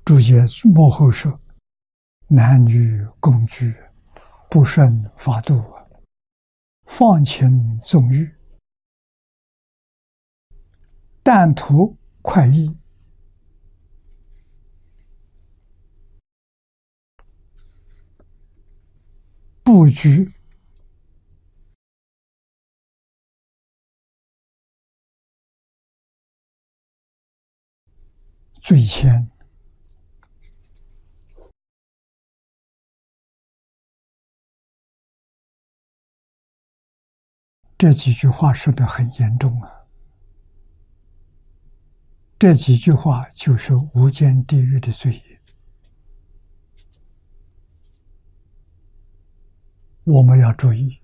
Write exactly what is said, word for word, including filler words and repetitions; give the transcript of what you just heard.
注解幕后说：男女共居，不胜法度，放情纵欲，但图快意，不拘罪愆。这几句话说得很严重啊！这几句话就是无间地狱的罪业，我们要注意。